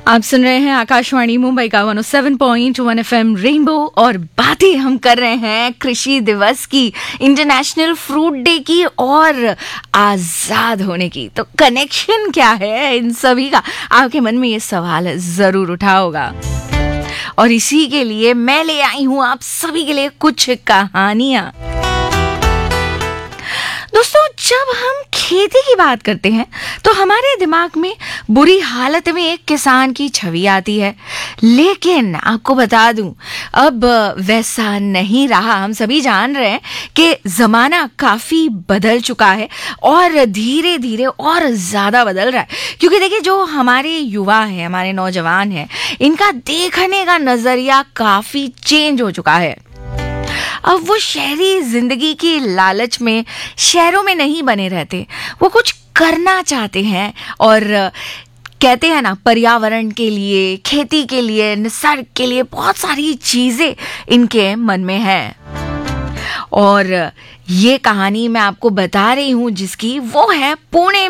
आप सुन रहे हैं आकाशवाणी मुंबई का 107.1 एफएम रेनबो और बातें हम कर रहे हैं कृषि दिवस की, इंटरनेशनल फ्रूट डे की और आजाद होने की। तो कनेक्शन क्या है इन सभी का? आपके मन में ये सवाल जरूर उठा होगा और इसी के लिए मैं ले आई हूं आप सभी के लिए कुछ कहानियां। दोस्तों, जब हम खेती की बात करते हैं तो हमारे दिमाग में बुरी हालत में एक किसान की छवि आती है, लेकिन आपको बता दूं अब वैसा नहीं रहा। हम सभी जान रहे हैं कि जमाना काफी बदल चुका है और धीरे धीरे और ज्यादा बदल रहा है, क्योंकि देखिए जो हमारे युवा हैं, हमारे नौजवान हैं, इनका देखने का नजरिया काफी चेंज हो चुका है। अब वो शहरी जिंदगी की लालच में शहरों में नहीं बने रहते, वो कुछ करना चाहते हैं और कहते हैं ना, पर्यावरण के लिए, खेती के लिए, निसर्ग के लिए बहुत सारी चीजें इनके मन में है। और ये कहानी मैं आपको बता रही हूँ जिसकी, वो है पुणे